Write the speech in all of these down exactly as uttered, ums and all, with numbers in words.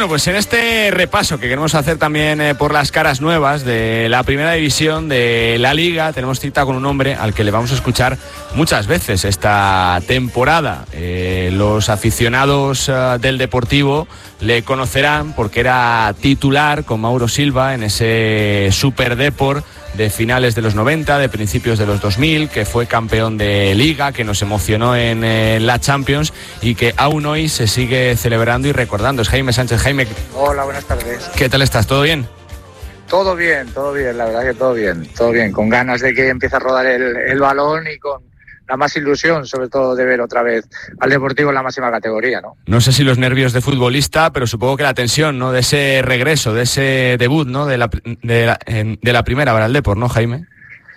Bueno, pues en este repaso que queremos hacer también eh, por las caras nuevas de la primera división de la Liga, tenemos cita con un hombre al que le vamos a escuchar muchas veces esta temporada. Eh, los aficionados uh, del Deportivo le conocerán porque era titular con Mauro Silva en ese Super Depor de finales de los noventa, de principios de los dos mil, que fue campeón de Liga, que nos emocionó en eh, la Champions y que aún hoy se sigue celebrando y recordando. Es Jaime Sánchez. Jaime. Hola, buenas tardes. ¿Qué tal estás? ¿Todo bien? Todo bien, todo bien, la verdad que todo bien, todo bien, con ganas de que empiece a rodar el, el balón y con la más ilusión, sobre todo, de ver otra vez al Deportivo en la máxima categoría, ¿no? No sé si los nervios de futbolista, pero supongo que la tensión, ¿no?, de ese regreso, de ese debut, ¿no?, de la, de la, de la primera para el Depor, ¿no, Jaime?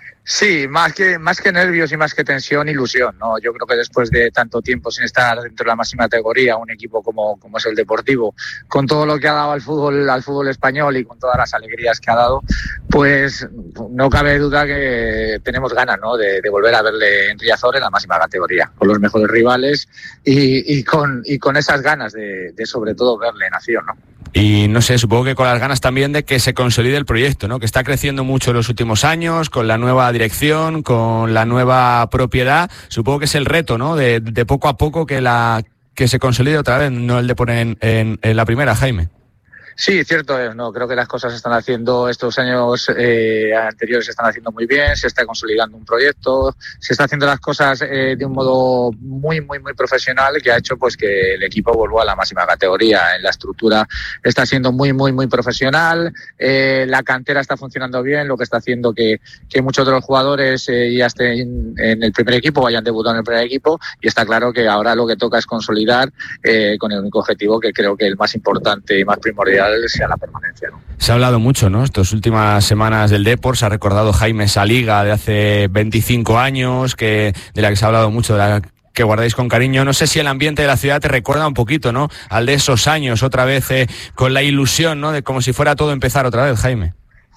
Sí, más que, más que nervios y más que tensión, ilusión, ¿no? Yo creo que después de tanto tiempo sin estar dentro de la máxima categoría, un equipo como, como es el Deportivo, con todo lo que ha dado al fútbol, al fútbol español y con todas las alegrías que ha dado, pues no cabe duda que tenemos ganas, ¿no?, de, de volver a verle en Riazor en la máxima categoría, con los mejores rivales y, y, con, y con esas ganas de, de sobre todo verle en acción, ¿no? Y no sé, supongo que con las ganas también de que se consolide el proyecto, ¿no?, que está creciendo mucho en los últimos años, con la nueva dirección, con la nueva propiedad. Supongo que es el reto, ¿no?, de, de poco a poco que la que se consolide otra vez, no el de poner en, en, en la primera, Jaime. Sí, cierto es, no, creo que las cosas se están haciendo, estos años eh, anteriores se están haciendo muy bien, se está consolidando un proyecto, se está haciendo las cosas eh, de un modo muy, muy, muy profesional, que ha hecho pues que el equipo vuelva a la máxima categoría. En la estructura está siendo muy, muy, muy profesional, eh, la cantera está funcionando bien, lo que está haciendo que, que muchos de los jugadores eh, ya estén en el primer equipo, vayan debutando en el primer equipo, y está claro que ahora lo que toca es consolidar eh, con el único objetivo que creo que el más importante y más primordial sea la permanencia, ¿no? Se ha hablado mucho, ¿no?, estas últimas semanas del Depor. Se ha recordado, Jaime, esa liga de hace veinticinco años, que de la que se ha hablado mucho, de la que guardáis con cariño. No sé si el ambiente de la ciudad te recuerda un poquito, ¿no?, al de esos años, otra vez eh, con la ilusión, ¿no?, de como si fuera todo empezar otra vez, Jaime.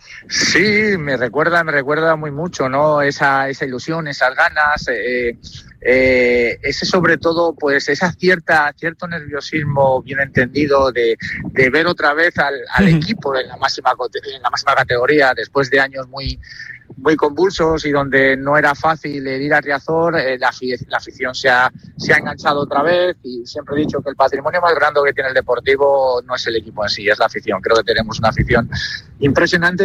Sí, me recuerda, me recuerda muy mucho, ¿no?, esa, esa ilusión, esas ganas, eh, eh, ese sobre todo, pues esa cierta, cierto nerviosismo bien entendido de, de ver otra vez al, al equipo en la máxima, en la máxima categoría después de años muy, muy convulsos y donde no era fácil ir a Riazor. Eh, la, la afición se ha, se ha enganchado otra vez, y siempre he dicho que el patrimonio más grande que tiene el Deportivo no es el equipo en sí, es la afición. Creo que tenemos una afición impresionante